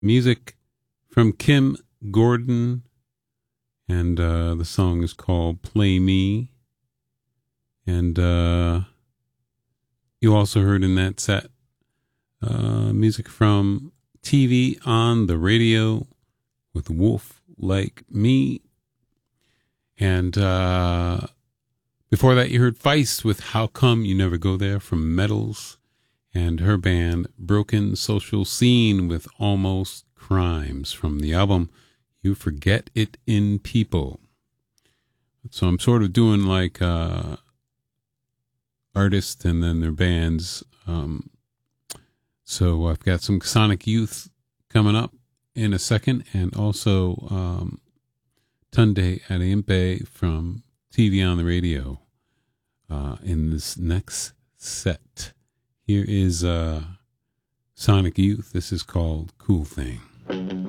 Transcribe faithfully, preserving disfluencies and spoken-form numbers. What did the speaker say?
Music from Kim Gordon, and uh, the song is called Play Me. And uh, you also heard in that set uh, music from T V on the Radio with Wolf Like Me. And uh, before that, you heard Feist with How Come You Never Go There from Metals, and her band Broken Social Scene with Almost Crimes from the album You Forget It in People. So I'm sort of doing like uh, artists and then their bands. Um, so I've got some Sonic Youth coming up in a second, and also um, Tunde Adeyempe from T V on the Radio uh, in this next set. Here is uh, Sonic Youth. This is called Cool Thing.